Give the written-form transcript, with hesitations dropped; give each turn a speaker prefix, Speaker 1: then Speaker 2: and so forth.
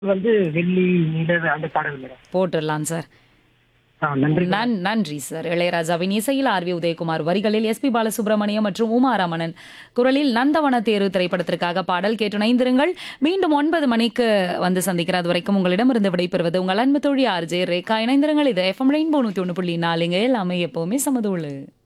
Speaker 1: வந்து வெள்ளி, நிலவு அந்த பாடல் மேடம்.
Speaker 2: போட்டுடலாம் சார்.
Speaker 1: நன்றி மேடம்.
Speaker 2: நன்றி சார். இளையராஜாவின் இசையில் ஆர்.வி. உதயகுமார் வரிகளில் எஸ்.பி. பாலசுப்ரமணியம் மற்றும் உமா ரமணன் குரலில் நந்தவன தேரு திரைப்படத்திற்காக பாடல் கேட்டு இணைந்திருங்கள். மீண்டும் 9 மணிக்கு வந்து சந்திக்கிறேன். அது வரைக்கும் உங்களிடமிருந்து விடைபெறுவது உங்கள் அன்பு தோழி ஆர்.ஜே. ரேகா. இணைந்திருங்கள். இது எஃப்எம் ரெயின்போ 101.4 எல்லாமே எப்பவுமே சமதூளு.